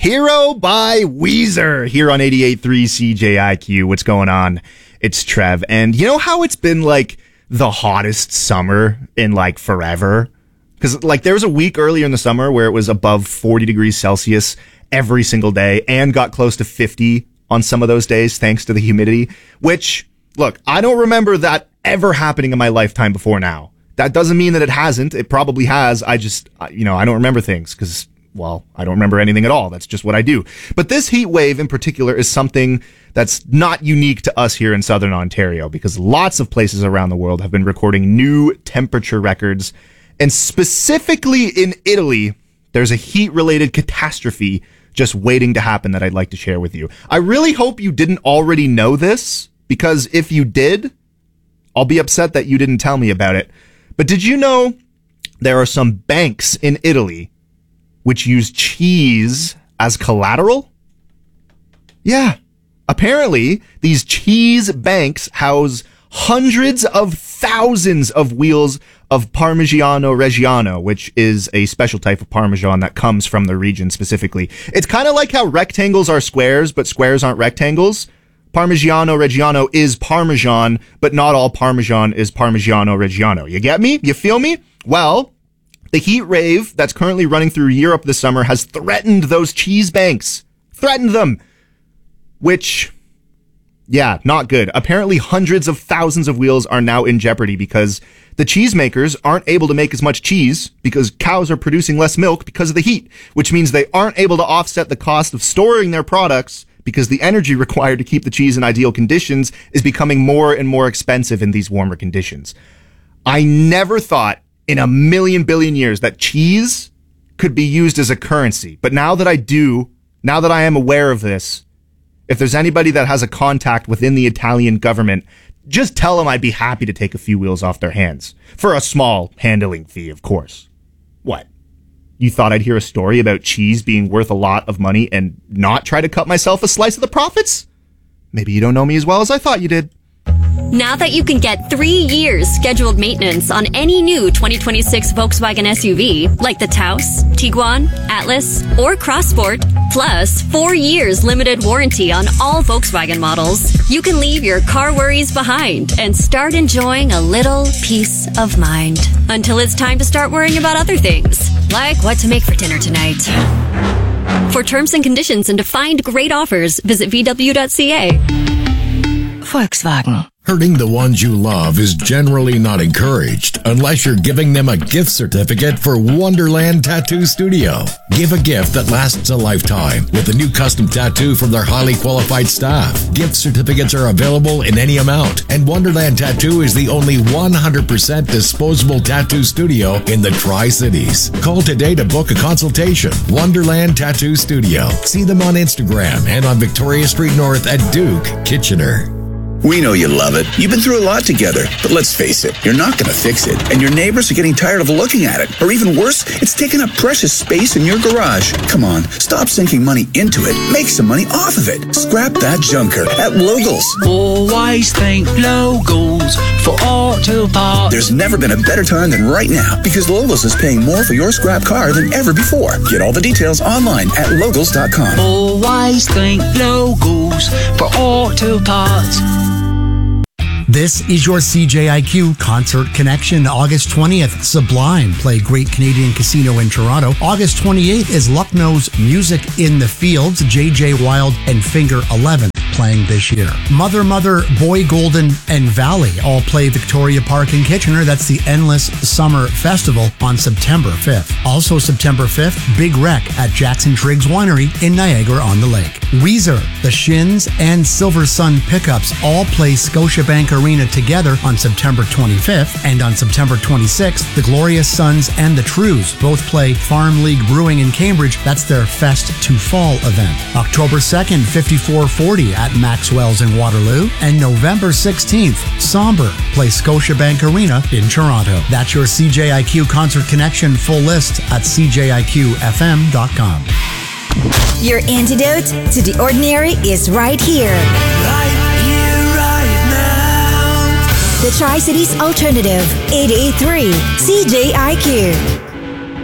Hero by Weezer here on 88.3 CJIQ. What's going on? It's Trev. And you know how it's been like the hottest summer in like forever? Because like there was a week earlier in the summer where it was above 40 degrees Celsius every single day and got close to 50 on some of those days thanks to the humidity, which, look, I don't remember that ever happening in my lifetime before now. That doesn't mean that it hasn't. It probably has. I just, I don't remember things because, well, I don't remember anything at all. That's just what I do. But this heat wave in particular is something that's not unique to us here in Southern Ontario because lots of places around the world have been recording new temperature records. And specifically in Italy, there's a heat-related catastrophe just waiting to happen that I'd like to share with you. I really hope you didn't already know this, because if you did, I'll be upset that you didn't tell me about it. But did you know there are some banks in Italy which use cheese as collateral? Yeah. Apparently, these cheese banks house hundreds of thousands of wheels of Parmigiano Reggiano, which is a special type of Parmesan that comes from the region specifically. It's kind of like how rectangles are squares, but squares aren't rectangles. Parmigiano Reggiano is Parmesan, but not all Parmesan is Parmigiano Reggiano. You get me? You feel me? Well, the heat wave that's currently running through Europe this summer has threatened those cheese banks. Threatened them. Which, yeah, not good. Apparently hundreds of thousands of wheels are now in jeopardy because the cheesemakers aren't able to make as much cheese because cows are producing less milk because of the heat, which means they aren't able to offset the cost of storing their products because the energy required to keep the cheese in ideal conditions is becoming more and more expensive in these warmer conditions. I never thought in a million billion years that cheese could be used as a currency. But now that I do, now that I am aware of this, if there's anybody that has a contact within the Italian government, just tell them I'd be happy to take a few wheels off their hands. For a small handling fee, of course. What? You thought I'd hear a story about cheese being worth a lot of money and not try to cut myself a slice of the profits? Maybe you don't know me as well as I thought you did. Now that you can get 3 years scheduled maintenance on any new 2026 Volkswagen SUV, like the Taos, Tiguan, Atlas, or Crossport, plus 4 years limited warranty on all Volkswagen models, you can leave your car worries behind and start enjoying a little peace of mind. Until it's time to start worrying about other things, like what to make for dinner tonight. For terms and conditions and to find great offers, visit VW.ca. Volkswagen. Hurting the ones you love is generally not encouraged unless you're giving them a gift certificate for Wonderland Tattoo Studio. Give a gift that lasts a lifetime with a new custom tattoo from their highly qualified staff. Gift certificates are available in any amount, and Wonderland Tattoo is the only 100% disposable tattoo studio in the Tri-Cities. Call today to book a consultation. Wonderland Tattoo Studio. See them on Instagram and on Victoria Street North at Duke, Kitchener. We know you love it. You've been through a lot together. But let's face it, you're not going to fix it. And your neighbors are getting tired of looking at it. Or even worse, it's taking up precious space in your garage. Come on, stop sinking money into it. Make some money off of it. Scrap that junker at Logos. Always think Logos for auto parts. There's never been a better time than right now because Logos is paying more for your scrap car than ever before. Get all the details online at Logos.com. Always think Logos for auto parts. This is your CJIQ Concert Connection. August 20th, Sublime play Great Canadian Casino in Toronto. August 28th is Lucknow's Music in the Fields, JJ Wild and Finger 11 playing this year. Mother, Boy Golden, and Valley all play Victoria Park in Kitchener. That's the Endless Summer Festival on September 5th. Also September 5th, Big Wreck at Jackson Triggs Winery in Niagara-on-the-Lake. Weezer, The Shins, and Silver Sun Pickups all play Scotiabank Arena together on September 25th, and on September 26th, the Glorious Sons and the Trues both play Farm League Brewing in Cambridge. That's their Fest to Fall event. October 2nd, 5440 at Maxwell's in Waterloo, and November 16th, Somber play Scotiabank Arena in Toronto. That's your CJIQ Concert Connection full list at cjiqfm.com. Your antidote to the ordinary is right here. Right here, right now. The Tri-Cities Alternative, 88.3 CJIQ.